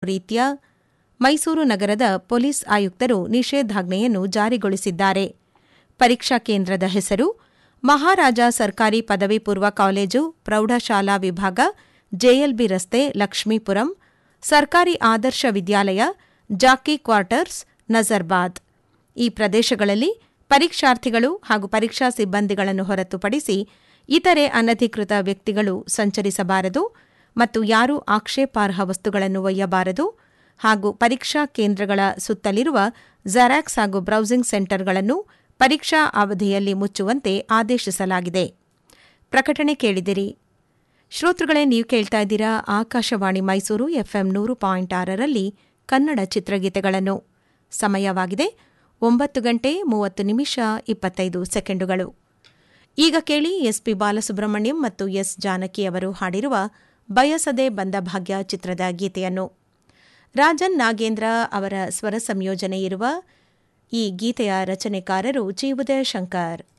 ರೀತ್ಯ ಮೈಸೂರು ನಗರದ ಪೊಲೀಸ್ ಆಯುಕ್ತರು ನಿಷೇಧಾಜ್ಞೆಯನ್ನು ಜಾರಿಗೊಳಿಸಿದ್ದಾರೆ. ಪರೀಕ್ಷಾ ಕೇಂದ್ರದ ಹೆಸರು ಮಹಾರಾಜ ಸರ್ಕಾರಿ ಪದವಿ ಪೂರ್ವ ಕಾಲೇಜು ಪ್ರೌಢಶಾಲಾ ವಿಭಾಗ, ಜೆಎಲ್ಬಿ ರಸ್ತೆ, ಲಕ್ಷ್ಮೀಪುರಂ, ಸರ್ಕಾರಿ ಆದರ್ಶ ವಿದ್ಯಾಲಯ, ಜಾಕಿ ಕ್ವಾರ್ಟರ್ಸ್, ನಜರ್ಬಾದ್. ಈ ಪ್ರದೇಶಗಳಲ್ಲಿ ಪರೀಕ್ಷಾರ್ಥಿಗಳು ಹಾಗೂ ಪರೀಕ್ಷಾ ಸಿಬ್ಬಂದಿಗಳನ್ನು ಹೊರತುಪಡಿಸಿ ಇತರೆ ಅನಧಿಕೃತ ವ್ಯಕ್ತಿಗಳು ಸಂಚರಿಸಬಾರದು ಮತ್ತು ಯಾರೂ ಆಕ್ಷೇಪಾರ್ಹ ವಸ್ತುಗಳನ್ನು ಒಯ್ಯಬಾರದು ಹಾಗೂ ಪರೀಕ್ಷಾ ಕೇಂದ್ರಗಳ ಸುತ್ತಲಿರುವ ಜೆರಾಕ್ಸ್ ಹಾಗೂ ಬ್ರೌಸಿಂಗ್ ಸೆಂಟರ್ಗಳನ್ನು ಪರೀಕ್ಷಾ ಅವಧಿಯಲ್ಲಿ ಮುಚ್ಚುವಂತೆ ಆದೇಶಿಸಲಾಗಿದೆ. ಪ್ರಕಟಣೆ ಕೇಳಿದಿರಿ. ಶ್ರೋತೃಗಳೇ, ನೀವು ಕೇಳ್ತಾ ಇದ್ದೀರಾ ಆಕಾಶವಾಣಿ ಮೈಸೂರು ಎಫ್ಎಂ 100.6ರಲ್ಲಿ ಕನ್ನಡ ಚಿತ್ರಗೀತೆಗಳನ್ನು. ಸಮಯವಾಗಿದೆ 9:30 ಈಗ ಕೇಳಿ ಎಸ್ಪಿ ಬಾಲಸುಬ್ರಹ್ಮಣ್ಯಂ ಮತ್ತು ಎಸ್ ಜಾನಕಿ ಅವರು ಹಾಡಿರುವ ಬಯಸದೆ ಬಂದ ಭಾಗ್ಯ ಚಿತ್ರದ ಗೀತೆಯನ್ನು. ರಾಜನ್ ನಾಗೇಂದ್ರ ಅವರ ಸ್ವರ ಸಂಯೋಜನೆ ಇರುವ ಈ ಗೀತೆಯ ರಚನೆಕಾರರು ಜಿ. ಉದಯಶಂಕರ್.